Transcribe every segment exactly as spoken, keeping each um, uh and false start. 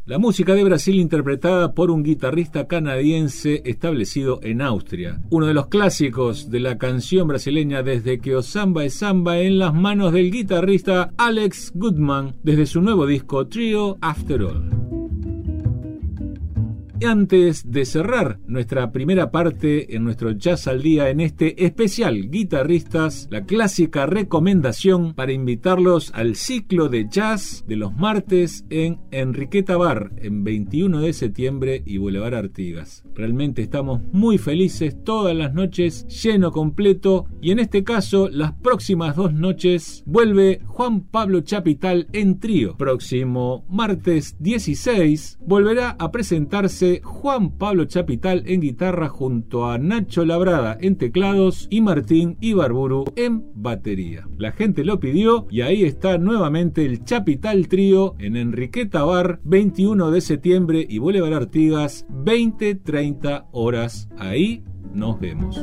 La música de Brasil interpretada por un guitarrista canadiense establecido en Austria. Uno de los clásicos de la canción brasileña desde que o samba es samba en las manos del guitarrista Alex Goodman desde su nuevo disco Trio After All. Antes de cerrar nuestra primera parte en nuestro Jazz al Día en este especial Guitarristas, la clásica recomendación para invitarlos al ciclo de jazz de los martes en Enriqueta Bar en veintiuno de septiembre y Boulevard Artigas. Realmente estamos muy felices todas las noches, lleno completo, y en este caso las próximas dos noches vuelve Juan Pablo Chapital en trío. Próximo martes dieciséis volverá a presentarse Juan Pablo Chapital en guitarra junto a Nacho Labrada en teclados y Martín Ibarburu en batería. La gente lo pidió y ahí está nuevamente el Chapital Trío en Enriqueta Bar, veintiuno de septiembre y Boulevard Artigas, veinte treinta horas. Ahí nos vemos.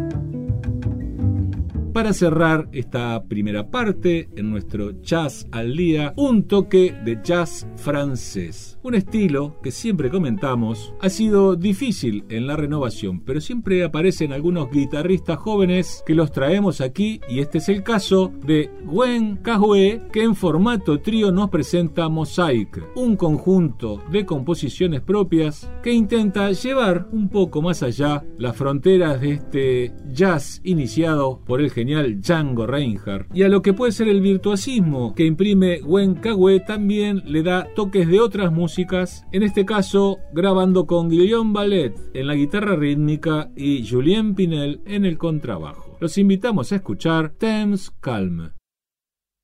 Para cerrar esta primera parte en nuestro Jazz al Día, un toque de jazz francés. Un estilo que siempre comentamos ha sido difícil en la renovación, pero siempre aparecen algunos guitarristas jóvenes que los traemos aquí, y este es el caso de Gwen Cahoué, que en formato trío nos presenta Mosaic, un conjunto de composiciones propias que intenta llevar un poco más allá las fronteras de este jazz iniciado por el genial Django Reinhardt, y a lo que puede ser el virtuosismo que imprime Gwen Cahoué también le da toques de otras músicas, en este caso grabando con Guillaume Ballet en la guitarra rítmica y Julien Pinel en el contrabajo. Los invitamos a escuchar Temps Calme.